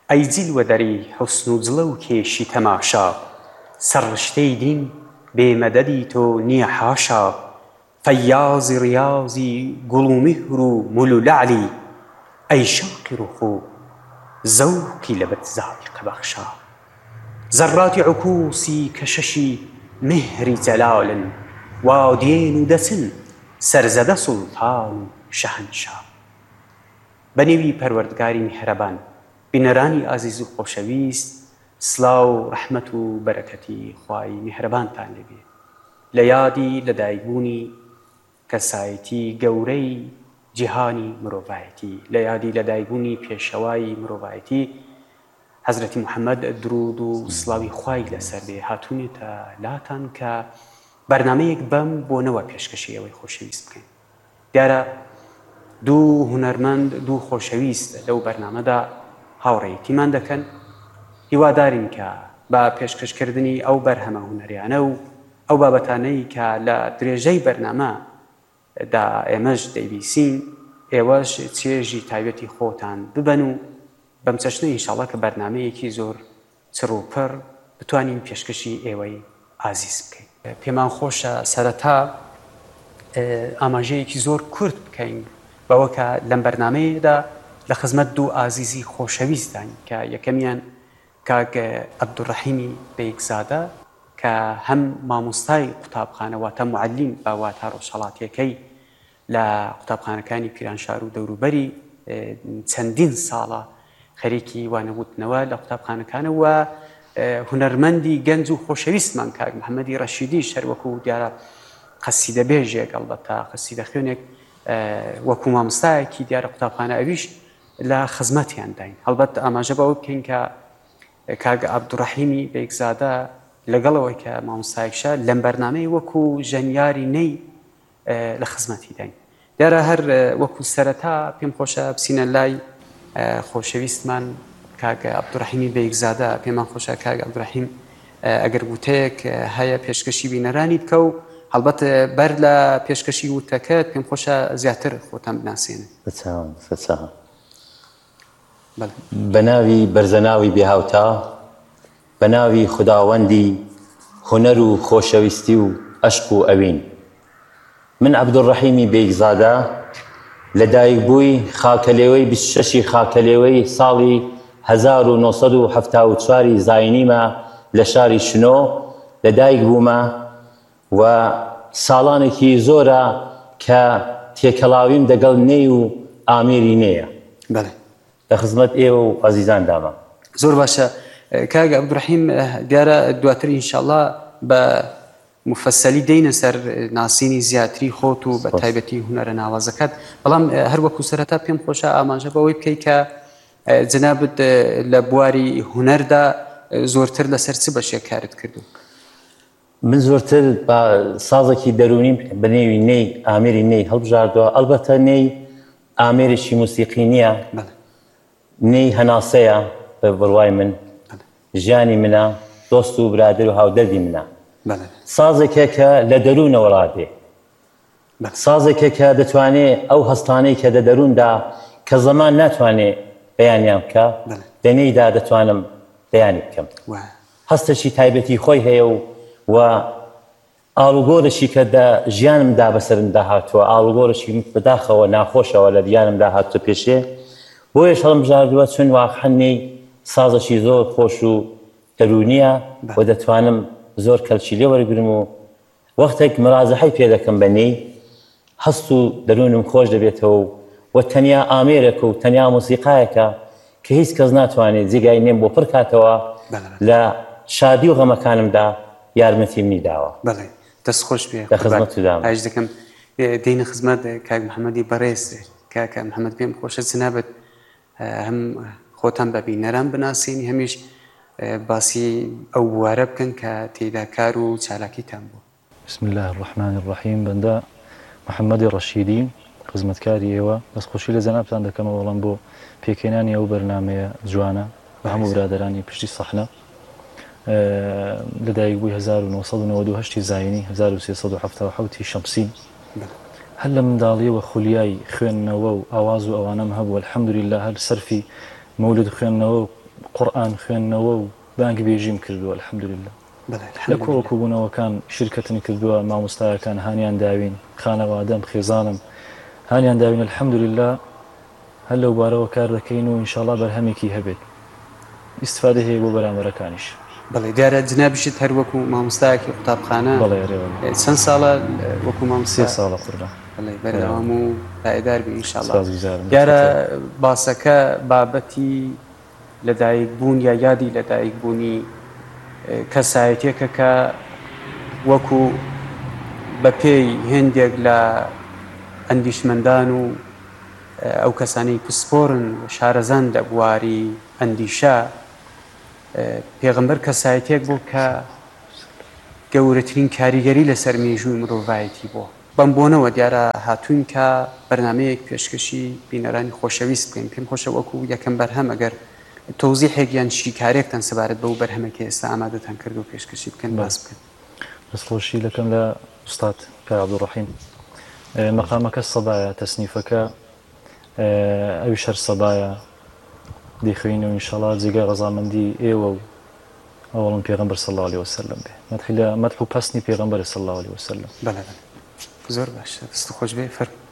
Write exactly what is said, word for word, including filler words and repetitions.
ئەی جیلوەدەری حوسن و جڵە و کێشی تەماشا سەرڕشتەی دین بێمەدەدی تۆ نییە حاشا فەیازی ڕیازی گوڵ و میهر و مول و لەعلی ئەی شەوقی ڕووخۆ زەوقی لەبەت زایقە بەخشا زەڕاتی عوکوسی کەشەشی مهری جەلالن وا دێن و دەچن سەرزەدە سوڵتان و شەهەنشا بە نێوی پەروەردگاری میهرەبان بینەرانی ئازیز و خۆشەویست سڵاو و ڕەحمەت و بەرەکەتی خوای میهرەبانتان لێبێ لە یادی لەدایکبوونی کەسایەتی گەورەی جیهانی مرۆڤایەتی لە یادی لەدایکبوونی پێشەوای مرۆڤایەتی حەزرەتی موحەممەد درود و سڵاوی خوای لەسەر بێ هاتوونێتە لاتان کە بەرنامەیەک بەم بۆنەوە پێشکەشی ئەوەی خۆشەویست بکەین دیارە دوو هونەرمەند دوو خۆشەویست لەو بەرنامەدا هاوڕێیەتیمان دەکەن هیوادارین کە بە پێشکەشکردنی ئەو بەرهەمە هونەریانە و ئەو بابەتانەی کە لە درێژەی بەرنامەدا ئێمەش دەیبیسین ئێوەش چێژی تایبەتی خۆتان ببەن و بەم چەشنە ئینشاڵڵا کە بەرنامەیەکی زۆر چڕ و پڕ بتوانین پێشکەشی ئێوەی ئازیز بکەین پێمان خۆشە سەرەتا ئاماژەیەکی زۆر کورت بکەین بەوە کە لەم بەرنامەیەدا لە خزمەت دوو ئازیزی خۆشەویستان کە یەکەمیان کاک عەبدوڕەحیمی بەیکزادە کە هەم مامۆستای قوتابخانە واتە معەللیم بە واتە ڕۆژهەڵاتیەکەی لە قوتابخانەکانی پیرانشار و دەوروبەری چەندین ساڵە خەریکی وانەوتنەوە لە قوتابخانەکانە و هونەرمەندی گەنج و خۆشەویستمان کاک محەممەدی ڕەشیدی شەروەکو دیارە قەسیدە بێژێک ئەڵبەتە قەسیدە خوێنێک وەکو مامۆستایەکی دیارە قوتابخانە ئەویش لە خزمەتیان داین هەڵبەت ئاماژە بەوە بکەین کە کاک عەبدوڕەحیمی بەیکزادە لەگەڵەوەی کە مامۆستایەکشە لەم بەرنامەی وەکو ژەنیاری نەی لە خزمەتی داین دیارە هەر وەکو سەرەتا پێم خۆشە بچینە لای خۆشەویستمان کاک عەبدوڕەحیمی بەیکزادە پێمان خۆشە کاک عەبدوڕەحیم ئەگەر وتەیەک هەیە پێشکەشی بینەرانی بکە و هەڵبەت بەر لە پێشکەشی وتەکەت پێم خۆشە زیاتر خۆتان بناسێنن بە ناوی بەرزەناوی بێهاوتا بە ناوی خوداوەندی هونەر و خۆشەویستی و ئەشق و ئەوین من عەبدوڕەحیمی بەیکزادە لە دایکبووی خاکەلێوەی بیست و شەشی خاکەلێوەی ساڵی هەزار و نۆ سەد و هەفتا و چواری زاینیمە لە شاری شنۆ لە دایک بوومە و ساڵانێکی زۆرە کە تێکەڵاویم دەگەڵ نێی و ئامێری نەیە لە خزمەت ئێوە و ئازیزان داما زۆر باشە کاک عەبدوڕەحیم دیارە دواتر ئینشاءڵڵا بە مفەسەلی دەینە سەر ناسینی زیاتری خۆت و بە تایبەتی هونەرە ناوازەکەت بەڵام هەر وەکو سەرەتا پێم خۆشە ئاماژە بەوەی بکەی کە جەنابت لە بواری هونەردا زۆرتر لەسەر چ بەشێک کارت کردو من زۆرتر بە سازێکی دەرونیم بە نێوی نەی ئامێری نەی هەڵبژاردووە ئەلبەتە نەی ئامێرێکی موسیقی نییە نەی هەناسەیە بە بڕوای من ژیانی منە دۆست و برادر و هاودەردی منە سازێکە کە لە دەروونەوە ڕادێ سازێکە کە دەتوانێت ئەو هەستانەی کە لە دەرووندا کە زەمان ناتوانێت بەیانیان بکە دەنێیدا دەتوانم بەیانی بکەم هەستێکی تایبەتی خۆی هەیە و و ئاڵوگۆرەشی کە ژیانمدا بەسەرمدا هاتووە ئاڵوگۆرەشی بەداخەوە ناخۆشەوە لە ژیانمدا هاتووە پێشێ بۆیەش هەڵم بژاردووە چون واقعەنی سازەشی زۆر خۆش و دەرونیە و دەتوانم زۆر کەلکی لێ وەرگرم و وەختێک مرازەحەی پێ دەکەم بە نەی هەست و دەروونم خۆش دەبێتەوە و تەنیا ئامێرێک و تەنیا مۆسیقایەکە کە هیچ کەس ناتوانێت جێگای نێم بۆ پڕ کاتەوە لە شادی و غەمەکانمدا یارمەتیم داوە دەست خۆش بێ ئاش دەکەم دێنە خزمەت کاک محەممەدی بەڕێز کاکە محەممەد پێم خۆشە جنابەت هەم خۆتان بە بینەران بناسیین هەمیش باسی ئەو بوارە بکەن کە تێیدا کار و چالاکیتان بوو بسم الله الرحمن الرحیم بەندە محەممەدی ڕەشیدی خزمەتکاری ئێوە دەستخۆشی لە جەنابتان دەکەمە وەڵام بۆ پێکێنانی ئەو بەرنامەیە جوانە بە هەموو برادەرانی پشتی سەحنە لە دایکبووی هەزار و نۆ سەد و نەوەد و هەشتی زاینی هەزار و سێ سەد و حەفتا و حەوتی شەمسی هەر لە منداڵیەوە خولیای خوێندنەوە و ئاواز و ئەوانەم هەبوو الحەمدولله هەر سەرفی مەولود خوێندنەوە و قورئان خوێندنەوە و بانگ بێژیم کردووە الحەمدولillah لە کۆڵکوبوونەوەکان شرکەتنی کردووە مامۆستایەکان هانیان داوین خانەوادەم خێزانم هانیان داوین الحەمدولillah هەر لەو بارەوە کار دەکەین و ئینشاءالله بەرهەمێکی هەبێت ئیستفادە هەیە بۆ بەرامبەرەکانیش بەڵێ دیارە جنابیشت هەر وەکو مامۆستایەکی قوتابخانە چەند ساڵە وەکو مامۆستا؟ سێ ساڵە قوربان بەڵێ بەردەوام و پایدار بێ ئینشاءالله دیارە باسەکە بابەتی لەدایکبوون یا یادی لەدایکبوونی کەسایەتێکە کە وەکو بەپێی هێندێک لە ئەندیشمەندان و ئەو کەسانەی پسپۆرن شارەزان لە بواری ئەندیشە پێغەمبەر کەسایەتێک بوو کە گەورەترین کاریگەری لەسەر مێژووی مرۆڤایەتی بووە بەم بۆنەوە دیارە هاتوین کە بەرنامەیەک پێشکەشی بینەرانی خۆشەویست بکەین پێم خۆشە وەکو یەکەم بەرهەم ئەگەر تۆزیحێک یان شیکارێکتان سەبارەت بەو بەرهەمێکی ئێستا ئامادەتان کرد و پێشکەشی بکەن باس بکەن دەستخۆشی دەکەم لە ئوستاد کاک عەبدوڕەحیم مەقامەکە سەبایە تەسنیفەکە ئەویش هەر سەبایە دەیخوێنین و ئینشاءالله جێگای ڕەزامەندی ئێوە و ئەوەڵم پێغەمبەر صلی الله علیه وسلم بێ مەدح و پەسنی پێغەمبەر صلی الله علیه وسلم بەڵێ زۆر باشە دەست خۆش بێ فەرموو